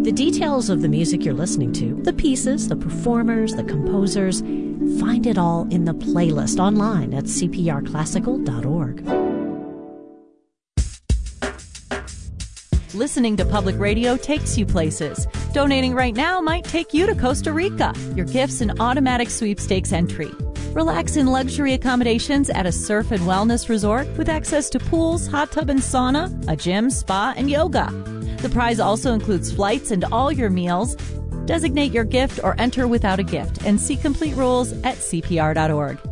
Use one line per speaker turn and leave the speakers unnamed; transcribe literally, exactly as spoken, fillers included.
The details of the music you're listening to, the pieces, the performers, the composers, find it all in the playlist online at c p r classical dot org.
Listening to public radio takes you places. Donating right now might take you to Costa Rica. Your gift's an automatic sweepstakes entry. Relax in luxury accommodations at a surf and wellness resort with access to pools, hot tub and sauna, a gym, spa, and yoga. The prize also includes flights and all your meals. Designate your gift or enter without a gift and see complete rules at c p r dot org.